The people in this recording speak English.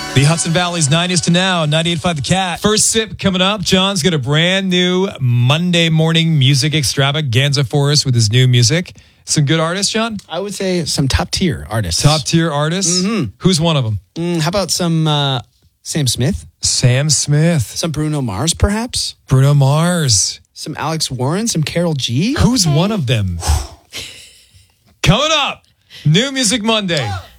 The Hudson Valley's 90s to now, 98.5 The Cat. First sip coming up. John's got a brand new Monday morning music extravaganza for us with his new music. Some good artists, John? I would say some top-tier artists. Top-tier artists? Mm-hmm. Who's one of them? How about some Sam Smith? Sam Smith. Some Bruno Mars, perhaps? Bruno Mars. Some Alex Warren? Some Karol G? Who's one of them? Coming up, New Music Monday.